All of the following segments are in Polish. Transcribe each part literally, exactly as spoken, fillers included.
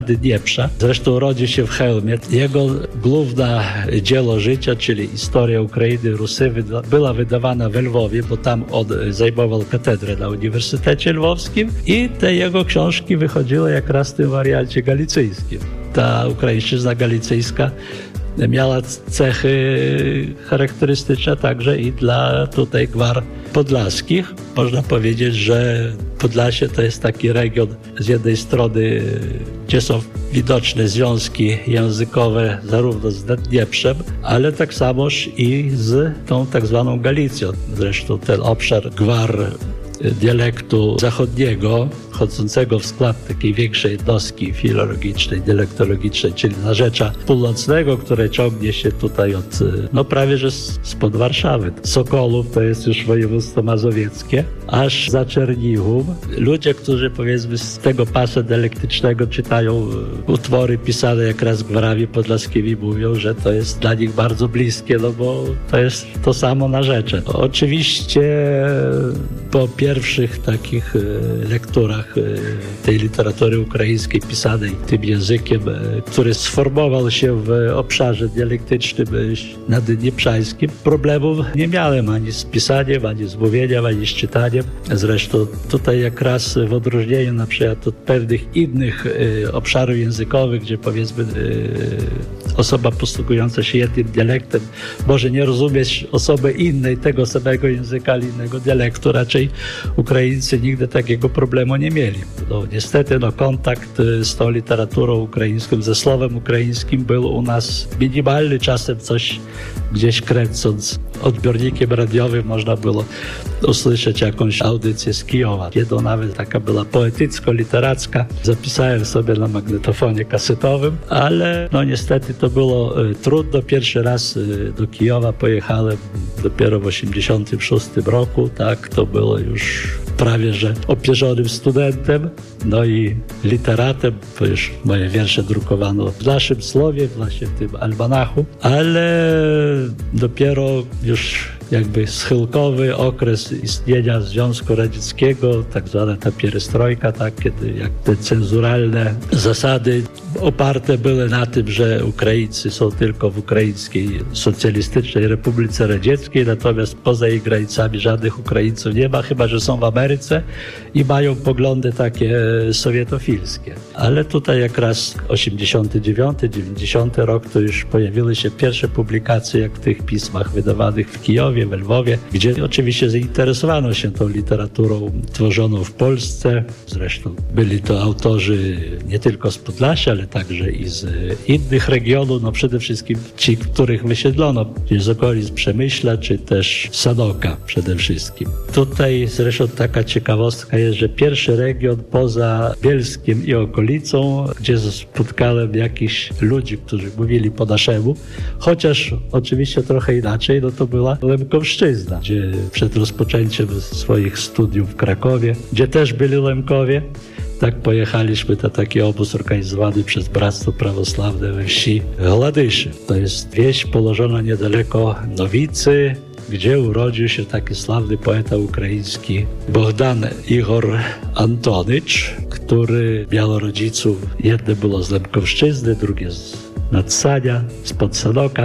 Dnieprza. Zresztą urodził się w Chełmie. Jego główne dzieło życia, czyli historia Ukrainy, Rusy, wyda- była wydawana w Lwowie, bo tam on zajmował katedrę na Uniwersytecie Lwowskim i te jego książki wychodziły jak raz w tym wariancie galicyjskim. Ta ukraińszczyzna galicyjska miała cechy charakterystyczne także i dla tutaj gwar podlaskich. Można powiedzieć, że Podlasie to jest taki region z jednej strony, gdzie są widoczne związki językowe zarówno z Dnieprzem, ale tak samoż i z tą tak zwaną Galicją. Zresztą ten obszar gwar dialektu zachodniego, wchodzącego w skład takiej większej jednostki filologicznej, dialektologicznej, czyli Narzecza Północnego, które ciągnie się tutaj od, no prawie że spod Warszawy. Sokolów to jest już województwo mazowieckie, aż za Czernichów. Ludzie, którzy powiedzmy z tego pasa dialektycznego czytają utwory pisane jak raz gwarami podlaskimi, mówią, że to jest dla nich bardzo bliskie, no bo to jest to samo Narzecze. Oczywiście po pierwszych takich lekturach tej literatury ukraińskiej pisanej tym językiem, który sformował się w obszarze dialektycznym naddnieprzańskim, problemów nie miałem ani z pisaniem, ani z mówieniem, ani z czytaniem. Zresztą tutaj jak raz w odróżnieniu na przykład od pewnych innych obszarów językowych, gdzie powiedzmy osoba posługująca się jednym dialektem może nie rozumieć osoby innej tego samego języka, ale innego dialektu. Raczej Ukraińcy nigdy takiego problemu nie mieli. No, niestety no, kontakt z tą literaturą ukraińską, ze słowem ukraińskim był u nas minimalny. Czasem coś gdzieś kręcąc odbiornikiem radiowym można było usłyszeć jakąś audycję z Kijowa. Jedno nawet taka była poetycko-literacka. Zapisałem sobie na magnetofonie kasetowym, ale no niestety to było y, trudno. Pierwszy raz y, do Kijowa pojechałem dopiero w osiemdziesiątym szóstym roku. Tak, to było już prawie że opierzonym studentem, no i literatem, bo już moje wiersze drukowano w naszym słowie, właśnie w tym almanachu, ale dopiero już jakby schyłkowy okres istnienia Związku Radzieckiego, tak zwana ta pierestrojka, tak, kiedy jak te cenzuralne zasady oparte były na tym, że Ukraińcy są tylko w Ukraińskiej Socjalistycznej Republice Radzieckiej, natomiast poza jej granicami żadnych Ukraińców nie ma, chyba że są w Ameryce i mają poglądy takie sowietofilskie. Ale tutaj jak raz osiemdziesiąty dziewiąty dziewięćdziesiąty rok to już pojawiły się pierwsze publikacje jak w tych pismach wydawanych w Kijowie, w Lwowie, gdzie oczywiście zainteresowano się tą literaturą tworzoną w Polsce. Zresztą byli to autorzy nie tylko z Podlasia, ale także i z innych regionów, no przede wszystkim ci, których wysiedlono, z okolic Przemyśla, czy też Sanoka przede wszystkim. Tutaj zresztą taka ciekawostka jest, że pierwszy region poza Bielskiem i okolicą, gdzie spotkałem jakichś ludzi, którzy mówili po naszemu, chociaż oczywiście trochę inaczej, no to była Łemkowszczyzna, gdzie przed rozpoczęciem swoich studiów w Krakowie, gdzie też byli Łemkowie, tak pojechaliśmy na taki obóz organizowany przez Bractwo Prawosławne we wsi Hladyszy. To jest wieś położona niedaleko Nowicy, gdzie urodził się taki sławny poeta ukraiński Bohdan Igor Antonycz, który miał rodziców, jedne było z Łemkowszczyzny, drugie z Nadsania, spod Sanoka,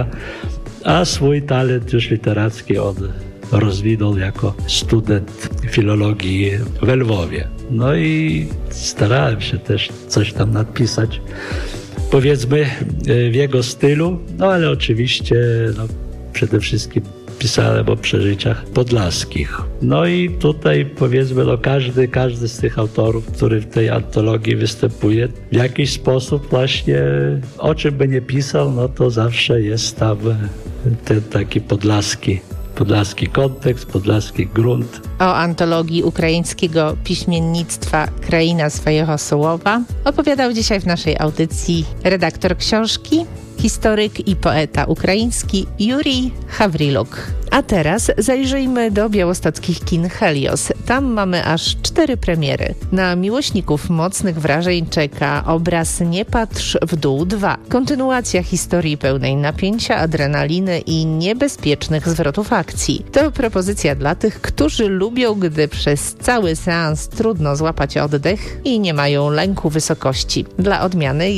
a swój talent już literacki on rozwinął jako student filologii w Lwowie. No i starałem się też coś tam napisać, powiedzmy w jego stylu, no ale oczywiście no, przede wszystkim pisałem o przeżyciach podlaskich. No i tutaj powiedzmy, no każdy, każdy z tych autorów, który w tej antologii występuje, w jakiś sposób właśnie o czym by nie pisał, no to zawsze jest tam ten taki podlaski, podlaski kontekst, podlaski grunt. O antologii ukraińskiego piśmiennictwa Kraina swojego słowa opowiadał dzisiaj w naszej audycji redaktor książki, historyk i poeta ukraiński Jurij Hawryluk. A teraz zajrzyjmy do białostockich kin Helios. Tam mamy aż cztery premiery. Na miłośników mocnych wrażeń czeka obraz Nie patrz w dół dwa. Kontynuacja historii pełnej napięcia, adrenaliny i niebezpiecznych zwrotów akcji. To propozycja dla tych, którzy lubią, gdy przez cały seans trudno złapać oddech i nie mają lęku wysokości. Dla odmiany